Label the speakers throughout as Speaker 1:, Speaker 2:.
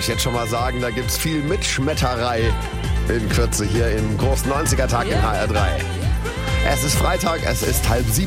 Speaker 1: euch jetzt schon mal sagen, da gibt's viel Mitschmetterei in Kürze hier im großen 90er-Tag in HR3. Es ist Freitag, es ist 6:30.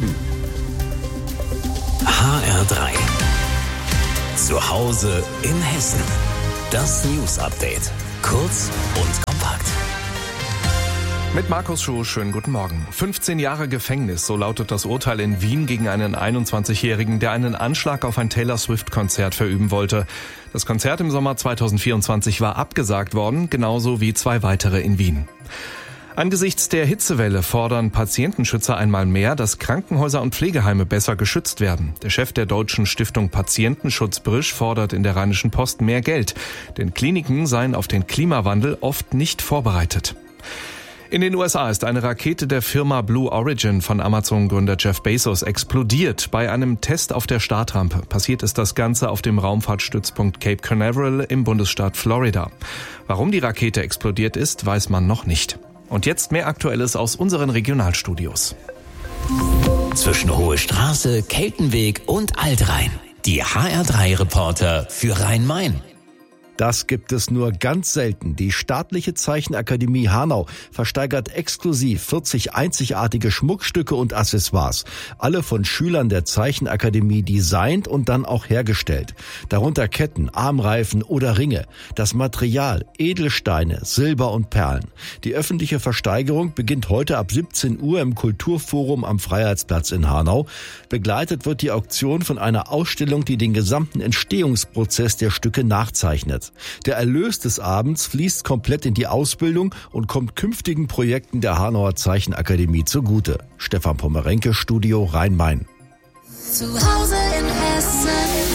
Speaker 2: HR3. Zu Hause in Hessen. Das News-Update. Kurz und kompakt.
Speaker 3: Mit Markus Schuh, schönen guten Morgen. 15 Jahre Gefängnis, so lautet das Urteil in Wien gegen einen 21-Jährigen, der einen Anschlag auf ein Taylor Swift-Konzert verüben wollte. Das Konzert im Sommer 2024 war abgesagt worden, genauso wie 2 weitere in Wien. Angesichts der Hitzewelle fordern Patientenschützer einmal mehr, dass Krankenhäuser und Pflegeheime besser geschützt werden. Der Chef der Deutschen Stiftung Patientenschutz Brisch fordert in der Rheinischen Post mehr Geld, denn Kliniken seien auf den Klimawandel oft nicht vorbereitet. In den USA ist eine Rakete der Firma Blue Origin von Amazon-Gründer Jeff Bezos explodiert. Bei einem Test auf der Startrampe passiert ist das Ganze auf dem Raumfahrtstützpunkt Cape Canaveral im Bundesstaat Florida. Warum die Rakete explodiert ist, weiß man noch nicht. Und jetzt mehr Aktuelles aus unseren Regionalstudios.
Speaker 2: Zwischen Hohe Straße, Keltenweg und Altrhein. Die HR3-Reporter für Rhein-Main.
Speaker 4: Das gibt es nur ganz selten. Die Staatliche Zeichenakademie Hanau versteigert exklusiv 40 einzigartige Schmuckstücke und Accessoires. Alle von Schülern der Zeichenakademie designt und dann auch hergestellt. Darunter Ketten, Armreifen oder Ringe. Das Material, Edelsteine, Silber und Perlen. Die öffentliche Versteigerung beginnt heute ab 17 Uhr im Kulturforum am Freiheitsplatz in Hanau. Begleitet wird die Auktion von einer Ausstellung, die den gesamten Entstehungsprozess der Stücke nachzeichnet. Der Erlös des Abends fließt komplett in die Ausbildung und kommt künftigen Projekten der Hanauer Zeichenakademie zugute. Stefan Pommerenke, Studio Rhein-Main.
Speaker 5: Zu Hause in Hessen.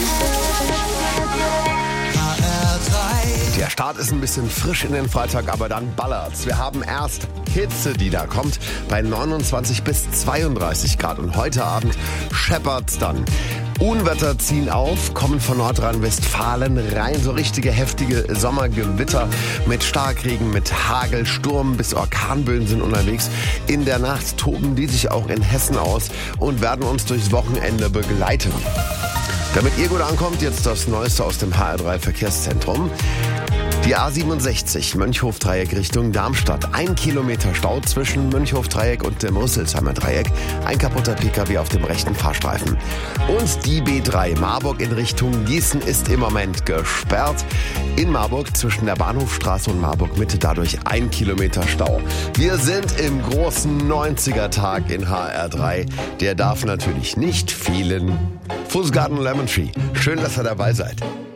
Speaker 1: Der Start ist ein bisschen frisch in den Freitag, aber dann ballert's. Wir haben erst Hitze, die da kommt, bei 29 bis 32 Grad. Und heute Abend scheppert's dann. Unwetter ziehen auf, kommen von Nordrhein-Westfalen rein. So richtige heftige Sommergewitter mit Starkregen, mit Hagel, Sturm bis Orkanböen sind unterwegs. In der Nacht toben die sich auch in Hessen aus und werden uns durchs Wochenende begleiten. Damit ihr gut ankommt, jetzt das Neueste aus dem HR3 Verkehrszentrum. Die A67 Mönchhof-Dreieck Richtung Darmstadt. 1 Kilometer Stau zwischen Mönchhof-Dreieck und dem Rüsselsheimer Dreieck. Ein kaputter Pkw auf dem rechten Fahrstreifen. Und die B3 Marburg in Richtung Gießen ist im Moment gesperrt. In Marburg zwischen der Bahnhofstraße und Marburg Mitte dadurch 1 Kilometer Stau. Wir sind im großen 90er-Tag in HR3. Der darf natürlich nicht fehlen. Fußgarten Lemon Tree. Schön, dass ihr dabei seid.